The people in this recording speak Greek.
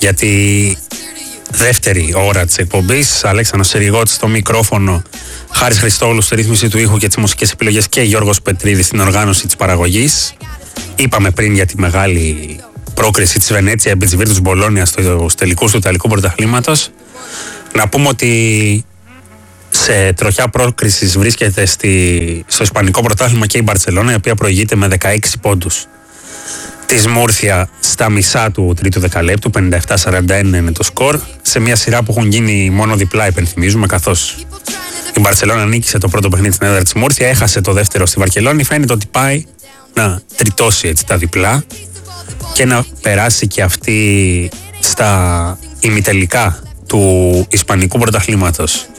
Για τη δεύτερη ώρα της εκπομπής, Αλέξανδρος Σεριγότης στο μικρόφωνο, Χάρης Χριστόγλου στη ρύθμιση του ήχου και τις μουσικές επιλογές και Γιώργος Πετρίδης στην οργάνωση της παραγωγής. Είπαμε πριν για τη μεγάλη πρόκριση της Βενέτσια επί της Βίρτους Μπολόνια στους τελικούς του Ιταλικού Πρωταθλήματος. Να πούμε ότι σε τροχιά πρόκρισης βρίσκεται στο Ισπανικό Πρωτάθλημα και η Μπαρτσελώνα, η οποία προηγείται με 16 πόντους. Της Μούρθια στα μισά του τρίτου δεκαλέπτου, 57-41 είναι το σκορ, σε μια σειρά που έχουν γίνει μόνο διπλά, υπενθυμίζουμε, καθώς η Μπαρτσελώνα νίκησε το πρώτο παιχνίδι στην έδρα της Μούρθια, έχασε το δεύτερο στη Βαρκελόνη. Φαίνεται ότι πάει να τριτώσει έτσι τα διπλά και να περάσει και αυτή στα ημιτελικά του Ισπανικού Πρωταθλήματος.